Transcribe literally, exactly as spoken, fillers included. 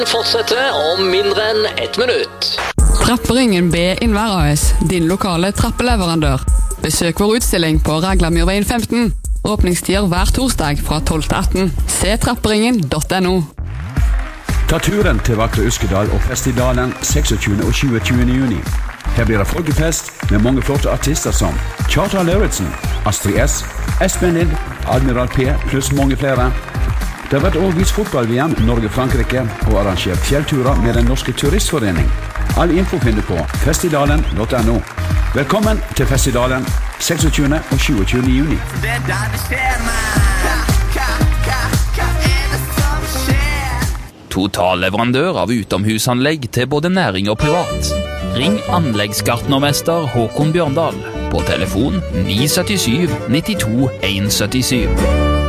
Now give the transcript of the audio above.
Fortsetter om mindre enn ett minutt. Trapperingen B Innvær A S, din lokale trappeleverandør. Besøk vår utstilling på Raglamyrveien femten. Åpningstider hver torsdag fra tolv til atten. Se trapperingen punktum no. Ta turen til vakre Uskedal og Festidalen seksogtyvende og tjuetyvende juni. Her blir det folkefest med mange flotte artister som Kjartan Lauritzen, Astrid S, Espen Lind, Admiral P pluss mange flere. Det har vært også vist fotball-V M Norge-Frankrike og arrangert fjellturer med den norske turistforening. All info finner på festidalen punktum no. Velkommen til Festidalen seksogtyvende og tjuetyvende juni. Det er der det skjer, man. Hva, hva, hva er det som skjer? Totalleverandør av utomhusanlegg til både næring og privat. Ring anleggsgartnermester Håkon Bjørndal på telefon ni syv syv nittito en syttisju.